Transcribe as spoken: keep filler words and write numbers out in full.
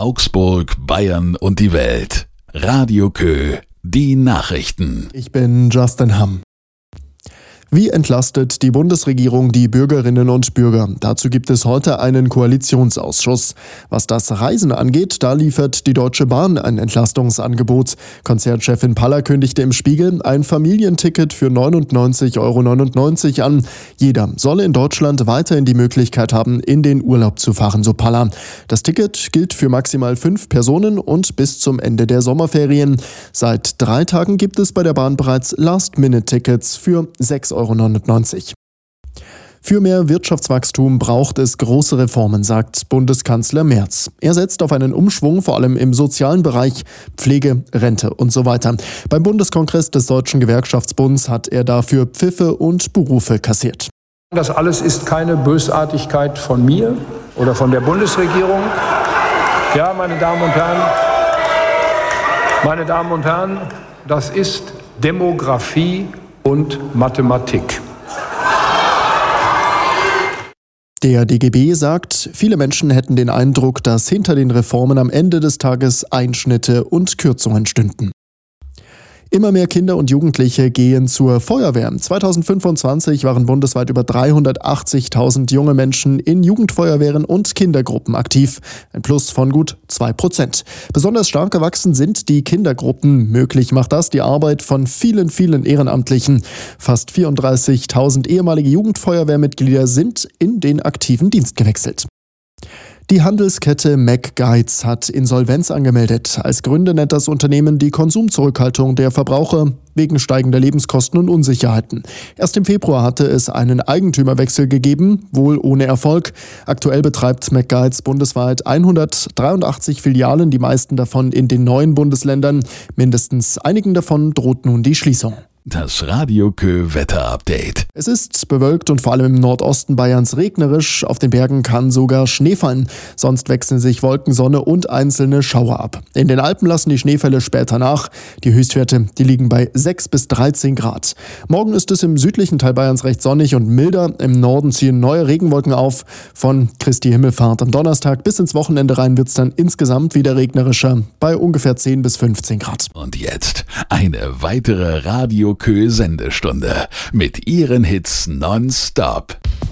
Augsburg, Bayern und die Welt. Radio Kö, die Nachrichten. Ich bin Justin Hamm. Wie entlastet die Bundesregierung die Bürgerinnen und Bürger? Dazu gibt es heute einen Koalitionsausschuss. Was das Reisen angeht, da liefert die Deutsche Bahn ein Entlastungsangebot. Konzernchefin Paller kündigte im Spiegel ein Familienticket für neunundneunzig Euro neunundneunzig an. Jeder solle in Deutschland weiterhin die Möglichkeit haben, in den Urlaub zu fahren, so Paller. Das Ticket gilt für maximal fünf Personen und bis zum Ende der Sommerferien. Seit drei Tagen gibt es bei der Bahn bereits Last-Minute-Tickets für sechs Euro neunundneunzig. Für mehr Wirtschaftswachstum braucht es große Reformen, sagt Bundeskanzler Merz. Er setzt auf einen Umschwung, vor allem im sozialen Bereich, Pflege, Rente und so weiter. Beim Bundeskongress des Deutschen Gewerkschaftsbunds hat er dafür Pfiffe und Berufe kassiert. Das alles ist keine Bösartigkeit von mir oder von der Bundesregierung. Ja, meine Damen und Herren, meine Damen und Herren, das ist Demografie und Mathematik. Der D G B sagt, viele Menschen hätten den Eindruck, dass hinter den Reformen am Ende des Tages Einschnitte und Kürzungen stünden. Immer mehr Kinder und Jugendliche gehen zur Feuerwehr. zweitausendfünfundzwanzig waren bundesweit über dreihundertachtzigtausend junge Menschen in Jugendfeuerwehren und Kindergruppen aktiv. Ein Plus von gut zwei Prozent. Besonders stark gewachsen sind die Kindergruppen. Möglich macht das die Arbeit von vielen, vielen Ehrenamtlichen. Fast vierunddreißigtausend ehemalige Jugendfeuerwehrmitglieder sind in den aktiven Dienst gewechselt. Die Handelskette McGuides hat Insolvenz angemeldet. Als Gründe nennt das Unternehmen die Konsumzurückhaltung der Verbraucher wegen steigender Lebenskosten und Unsicherheiten. Erst im Februar hatte es einen Eigentümerwechsel gegeben, wohl ohne Erfolg. Aktuell betreibt McGuides bundesweit hundertdreiundachtzig Filialen, die meisten davon in den neuen Bundesländern. Mindestens einigen davon droht nun die Schließung. Das Radio Kö Wetter-Update. Es ist bewölkt und vor allem im Nordosten Bayerns regnerisch. Auf den Bergen kann sogar Schnee fallen. Sonst wechseln sich Wolken, Sonne und einzelne Schauer ab. In den Alpen lassen die Schneefälle später nach. Die Höchstwerte, die liegen bei sechs bis dreizehn Grad. Morgen ist es im südlichen Teil Bayerns recht sonnig und milder. Im Norden ziehen neue Regenwolken auf. Von Christi Himmelfahrt am Donnerstag bis ins Wochenende rein wird es dann insgesamt wieder regnerischer bei ungefähr zehn bis fünfzehn Grad. Und jetzt eine weitere Radio Kö Sendestunde mit ihren Hits nonstop.